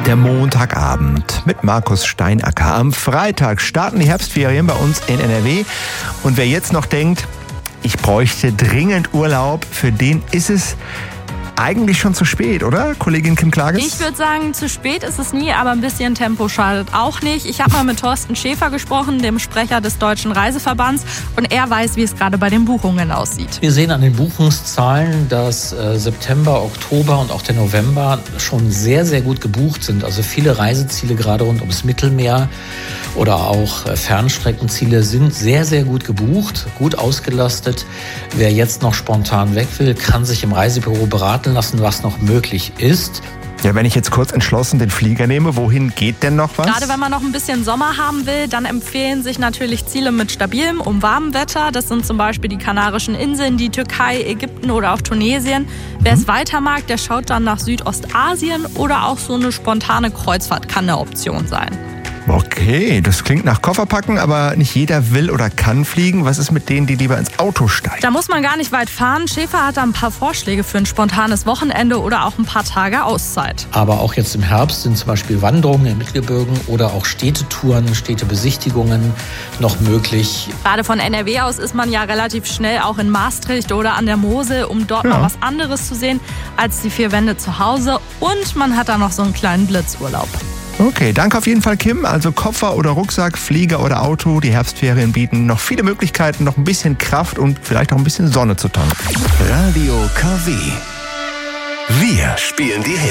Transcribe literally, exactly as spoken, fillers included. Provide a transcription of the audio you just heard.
Der Montagabend mit Markus Steinacker. Am Freitag starten die Herbstferien bei uns in N R W. Und wer jetzt noch denkt, ich bräuchte dringend Urlaub, für den ist es eigentlich schon zu spät, oder, Kollegin Kim Klages? Ich würde sagen, zu spät ist es nie, aber ein bisschen Tempo schadet auch nicht. Ich habe mal mit Thorsten Schäfer gesprochen, dem Sprecher des Deutschen Reiseverbands, und er weiß, wie es gerade bei den Buchungen aussieht. Wir sehen an den Buchungszahlen, dass äh, September, Oktober und auch der November schon sehr, sehr gut gebucht sind. Also viele Reiseziele gerade rund ums Mittelmeer oder auch äh, Fernstreckenziele sind sehr, sehr gut gebucht, gut ausgelastet. Wer jetzt noch spontan weg will, kann sich im Reisebüro beraten lassen, was noch möglich ist. Ja, wenn ich jetzt kurz entschlossen den Flieger nehme, wohin geht denn noch was? Gerade wenn man noch ein bisschen Sommer haben will, dann empfehlen sich natürlich Ziele mit stabilem und warmem Wetter. Das sind zum Beispiel die Kanarischen Inseln, die Türkei, Ägypten oder auch Tunesien. Wer es weiter mag, der schaut dann nach Südostasien, oder auch so eine spontane Kreuzfahrt kann eine Option sein. Okay, das klingt nach Kofferpacken, aber nicht jeder will oder kann fliegen. Was ist mit denen, die lieber ins Auto steigen? Da muss man gar nicht weit fahren. Schäfer hat da ein paar Vorschläge für ein spontanes Wochenende oder auch ein paar Tage Auszeit. Aber auch jetzt im Herbst sind zum Beispiel Wanderungen in Mittelgebirgen oder auch Städtetouren, Städtebesichtigungen noch möglich. Gerade von N R W aus ist man ja relativ schnell auch in Maastricht oder an der Mosel, um dort Ja. mal was anderes zu sehen als die vier Wände zu Hause. Und man hat da noch so einen kleinen Blitzurlaub. Okay, danke auf jeden Fall, Kim. Also Koffer oder Rucksack, Flieger oder Auto. Die Herbstferien bieten noch viele Möglichkeiten, noch ein bisschen Kraft und vielleicht auch ein bisschen Sonne zu tanken. Radio K W. Wir spielen die Hits.